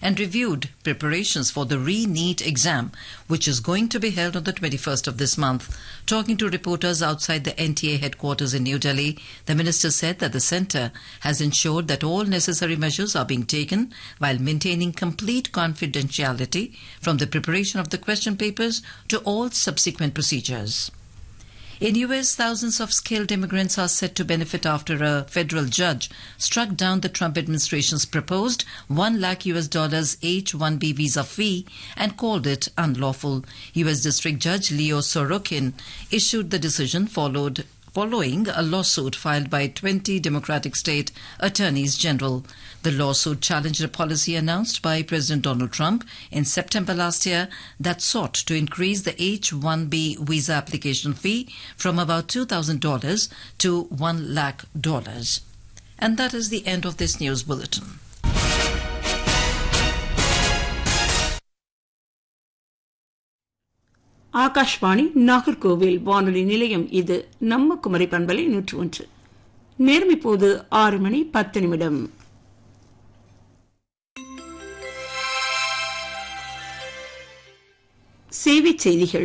and reviewed preparations for the re-NEET exam, which is going to be held on the 21st of this month. Talking to reporters outside the NTA headquarters in New Delhi, the minister said that the centre has ensured that all necessary measures are being taken while maintaining complete confidentiality from the preparation of the question papers to all subsequent procedures. In US, thousands of skilled immigrants are set to benefit after a federal judge struck down the Trump administration's proposed $1 lakh H-1B visa fee and called it unlawful. US District Judge Leo Sorokin issued the decision following a lawsuit filed by 20 Democratic state attorneys general. The lawsuit challenged a policy announced by President Donald Trump in September last year that sought to increase the H-1B visa application fee from about $2,000 to $1 lakh. And that is the end of this news bulletin. Akashvani Nagercoil வானொலி நிலையம். இது நம்ம குமரி பண்பலை 101. நேரம் இப்போது 6:10. சேவை செய்திகள்.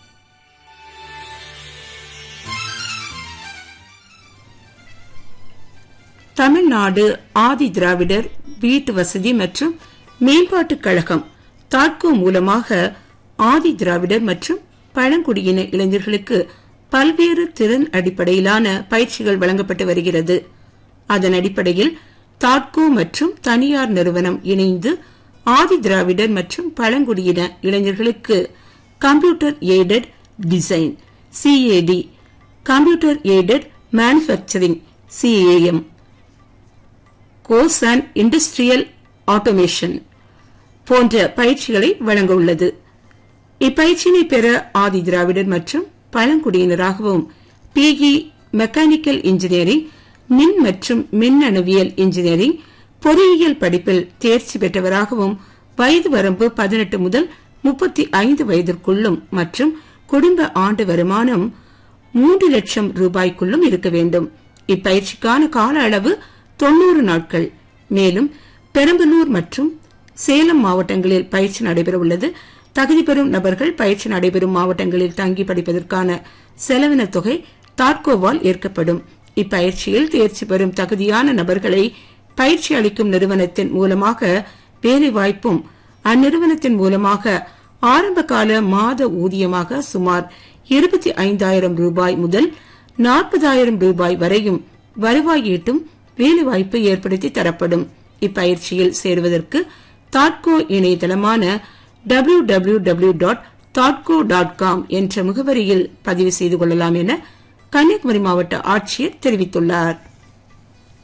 தமிழ்நாடு ஆதி திராவிடர் வீட்டு வசதி மற்றும் மேம்பாட்டுக் கழகம் தாட்கோ மூலமாக ஆதி திராவிடர் மற்றும் பழங்குடியின இளைஞர்களுக்கு பல்வேறு திறன் அடிப்படையிலான பயிற்சிகள் வழங்கப்பட்டு வருகிறது. அதன் அடிப்படையில் தாட்கோ மற்றும் தனியார் நிறுவனம் இணைந்து ஆதி திராவிடர் மற்றும் பழங்குடியின இளைஞர்களுக்கு computer aided design CAD, computer aided manufacturing CAM course and industrial automation போன்ற பயிற்சிகளை வழங்க உள்ளது. இப்பயிற்சியினை பெற ஆதி திராவிடர் மற்றும் பழங்குடியினராகவும் PE மெக்கானிக்கல் இன்ஜினியரிங், மின் மற்றும் மின்னணுவியல் இன்ஜினியரிங், பொறியியல் படிப்பில் தேர்ச்சி பெற்றவராகவும் வயது வரம்பு 18 முதல் 35 வயதிற்குள்ளும் மற்றும் குடும்ப ஆண்டு வருமானம் 3 லட்சம் ரூபாய்க்குள்ளும் இருக்க வேண்டும். இப்பயிற்சிக்கான கால அளவு 90 நாட்கள். மேலும் பெரம்பலூர் மற்றும் சேலம் மாவட்டங்களில் பயிற்சி நடைபெற உள்ளது. தகுதி பெறும் நபர்கள் பயிற்சி நடைபெறும் மாவட்டங்களில் தங்கி படிப்பதற்கான செலவின தொகை தாட்கோவால் ஏற்கப்படும். இப்பயிற்சியில் தேர்ச்சி பெறும் தகுதியான நபர்களை பயிற்சி அளிக்கும் நிறுவனத்தின் மூலமாக வேலைவாய்ப்பும் அந்நிறுவனத்தின் மூலமாக ஆரம்பகால மாத ஊதியமாக சுமார் 25,000 ரூபாய் முதல் 40,000 ரூபாய் வரையும் வருவாய் ஈட்டும் வேலைவாய்ப்பு ஏற்படுத்தி தரப்படும். இப்பயிற்சியில் சேருவதற்கு தாட்கோ இணையதளமான www.thoughtco.com என்ற முகவரியில் பதிவு செய்து கொள்ளலாம் என கன்னியாகுமரி மாவட்ட ஆட்சியர் தெரிவித்துள்ளார்.